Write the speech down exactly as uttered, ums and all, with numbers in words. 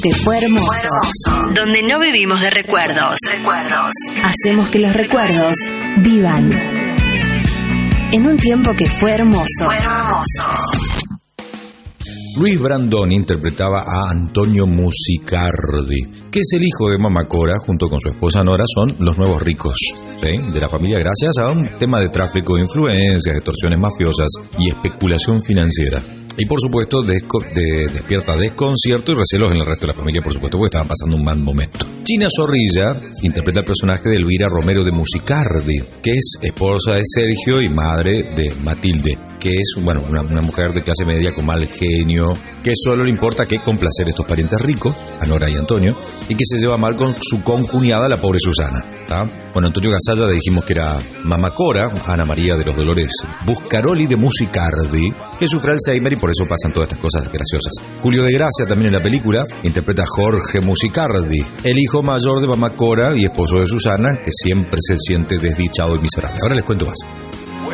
que fue hermoso. Fue hermoso. Donde no vivimos de recuerdos. Recuerdos. Hacemos que los recuerdos vivan. En un tiempo que fue hermoso. Fue hermoso. Luis Brandoni interpretaba a Antonio Musicardi, que es el hijo de Mama Cora. Junto con su esposa Nora son los nuevos ricos, ¿sí?, de la familia, gracias a un tema de tráfico de influencias, extorsiones mafiosas y especulación financiera. Y por supuesto desco- de, despierta desconcierto y recelos en el resto de la familia, por supuesto, porque estaban pasando un mal momento. China Zorrilla interpreta el personaje de Elvira Romero de Musicardi, que es esposa de Sergio y madre de Matilde, que es, bueno, una, una mujer de clase media con mal genio, que solo le importa que complacer a estos parientes ricos, a Nora y Antonio, y que se lleva mal con su concuñada, la pobre Susana, ¿tá? Bueno, Antonio Gasalla, le dijimos que era Mama Cora, Ana María de los Dolores Buscaroli de Musicardi, que sufre Alzheimer y por eso pasan todas estas cosas graciosas. Julio de Gracia, también en la película, interpreta a Jorge Musicardi, el hijo mayor de Mama Cora y esposo de Susana, que siempre se siente desdichado y miserable. Ahora les cuento más.